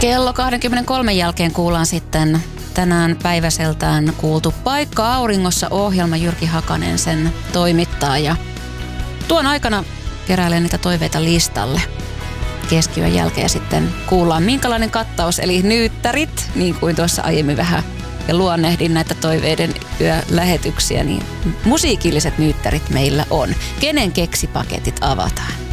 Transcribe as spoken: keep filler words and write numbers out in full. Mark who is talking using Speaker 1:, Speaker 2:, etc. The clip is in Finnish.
Speaker 1: Kello kaksikymmentäkolme jälkeen kuullaan sitten tänään päiväseltään kuultu Paikka auringossa -ohjelma. Jyrki Hakanen sen toimittaa ja tuon aikana keräilee niitä toiveita listalle. Keskiyön jälkeen sitten kuullaan minkälainen kattaus, eli nyyttärit, niin kuin tuossa aiemmin vähän ja luonnehdin näitä toiveiden yölähetyksiä, niin musiikilliset nyyttärit meillä on. Kenen keksipaketit avataan?